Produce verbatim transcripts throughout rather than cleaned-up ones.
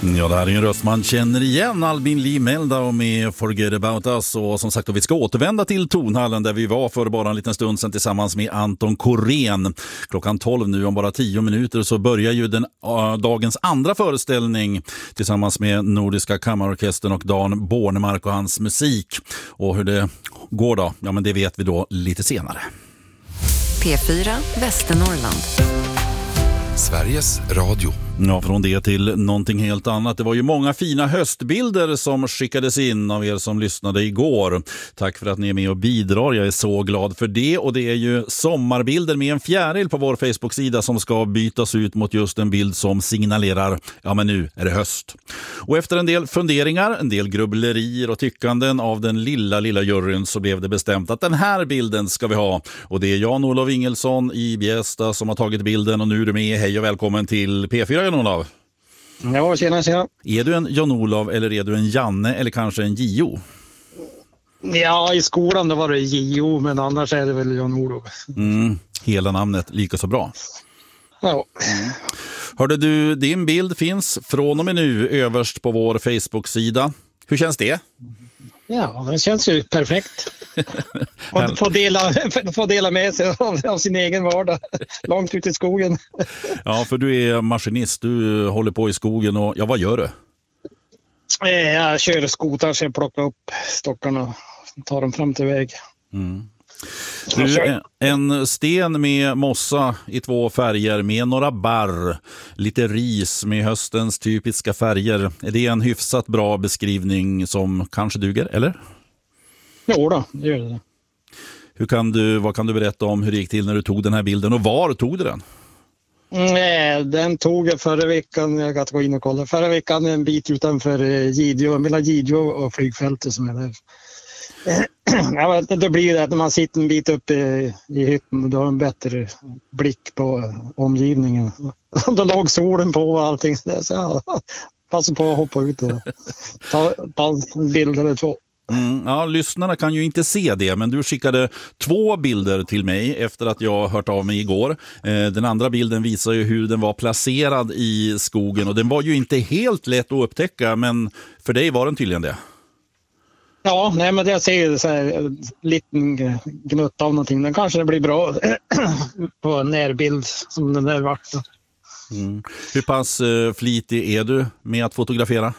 Ja, det här är en röst man känner igen, Albin Lee Meldau med Forget About Us. Och som sagt, vi ska återvända till Tonhallen där vi var för bara en liten stund sedan tillsammans med Anton Korén. Klockan tolv nu, om bara tio minuter, så börjar ju den äh, dagens andra föreställning tillsammans med Nordiska Kammarorkestern och Dan Bornemark och hans musik. Och hur det går då, ja men det vet vi då lite senare. P fyra Västernorrland. Sveriges Radio. Ja, från det till någonting helt annat. Det var ju många fina höstbilder som skickades in av er som lyssnade igår. Tack för att ni är med och bidrar. Jag är så glad för det. Och det är ju sommarbilder med en fjäril på vår Facebook-sida som ska bytas ut mot just en bild som signalerar, ja men nu är det höst. Och efter en del funderingar, en del grubblerier och tyckanden av den lilla, lilla juryn så blev det bestämt att den här bilden ska vi ha. Och det är Jan-Olof Ingelsson i Bjästa som har tagit bilden, och nu är du med. Hej och välkommen till P fyra, Jan-Olof. Ja, tjena, tjena. Är du en Jan-Olof eller är du en Janne eller kanske en J O? Ja, i skolan då var det J O, men annars är det väl Jan-Olof. Mm, hela namnet lika så bra. Ja. Hörde du, din bild finns från och med nu överst på vår Facebook-sida. Hur känns det? Ja, det känns ju perfekt. Och få dela, få dela med sig av, av sin egen vardag långt ut i skogen. Ja, för du är maskinist, du håller på i skogen och ja, vad gör du? Jag kör skotar så jag plockar upp stockarna och tar dem fram till väg. Mm. Du, en sten med mossa i två färger med några barr, lite ris med höstens typiska färger. Är det en hyfsat bra beskrivning som kanske duger, eller? Jo då, det gör det. Hur kan du, vad kan du berätta om hur det gick till när du tog den här bilden och var tog du den? Nej, den tog jag förra veckan. Jag kan gå in och kolla. Förra veckan en bit utanför Gideå, mellan Gideå och flygfältet som är där. Ja, det blir det att när man sitter en bit upp i, i hytten, då har en bättre blick på omgivningen. Då låg solen på och allting. Så ja, passa på att hoppa ut och ta, ta en bild eller två. Mm, ja, lyssnarna kan ju inte se det, men du skickade två bilder till mig efter att jag hört av mig igår. Eh, den andra bilden visar ju hur den var placerad i skogen, och den var ju inte helt lätt att upptäcka, men för dig var den tydligen det. Ja, nej, men jag ser så här en liten gnutt av någonting. Den kanske det blir bra på en närbild som den där vart. Mm. Hur pass eh, flitig är du med att fotografera?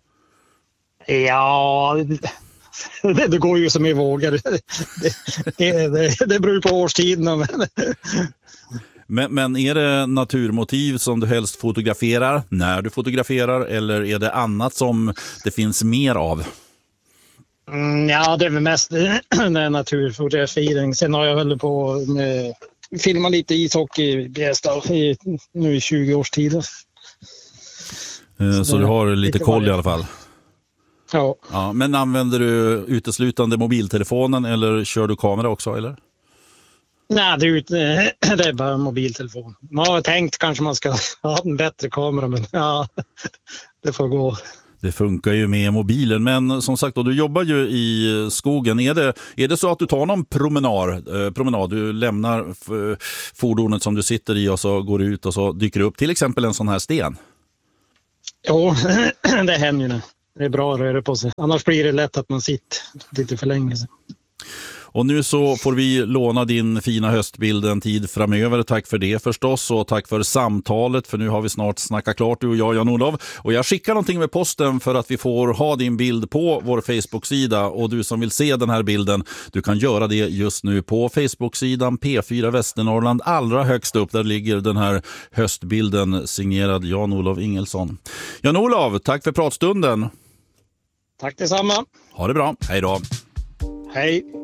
Ja, det, det går ju som i vågor. Det, det, det, det beror på årstiderna. Men... Men, men är det naturmotiv som du helst fotograferar när du fotograferar, eller är det annat som det finns mer av? Mm, ja, det är väl mest naturfotografering. Sen har jag hållit på med filma lite ishockey i Bjästa i, nu i tjugo års tid. Så, så du har lite koll i alla fall? Ja. Ja. Men använder du uteslutande mobiltelefonen eller kör du kamera också, eller? Nej, det är, ut, det är bara mobiltelefon. Man har tänkt kanske man ska ha en bättre kamera, men ja, det får gå. Det funkar ju med mobilen, men som sagt då, du jobbar ju i skogen. Är det, är det så att du tar någon promenad, eh, promenad, du lämnar f- fordonet som du sitter i och så går ut och så dyker upp till exempel en sån här sten? Jo, det händer ju det. Det är bra att röra på sig. Annars blir det lätt att man sitter lite för länge. Och nu så får vi låna din fina höstbild en tid framöver. Tack för det förstås, och tack för samtalet, för nu har vi snart snackat klart du och jag, Jan-Olof. Och jag skickar någonting med posten för att vi får ha din bild på vår Facebook-sida, och du som vill se den här bilden, du kan göra det just nu på Facebook-sidan P fyra Västernorrland. Allra högst upp där ligger den här höstbilden signerad Jan-Olof Ingelsson. Jan-Olof, tack för pratstunden. Tack detsamma. Ha det bra, hej då. Hej.